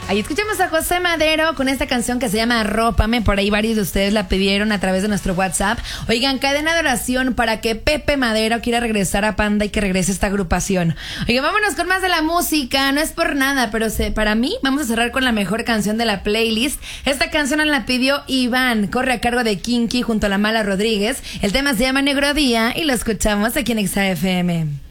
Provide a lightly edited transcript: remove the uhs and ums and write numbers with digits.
Ahí escuchamos a José Madero con esta canción que se llama Arrópame. Por ahí varios de ustedes la pidieron a través de nuestro WhatsApp. Oigan, cadena de oración para que Pepe Madero quiera regresar a Panda y que regrese esta agrupación. Oigan, vámonos con más de la música. No es por nada, pero para mí vamos a cerrar con la mejor canción de la playlist. Esta canción la pidió Iván. Corre a cargo de Kinky junto a la Mala Rodríguez. El tema se llama Negro Día y lo escuchamos aquí en XAFM.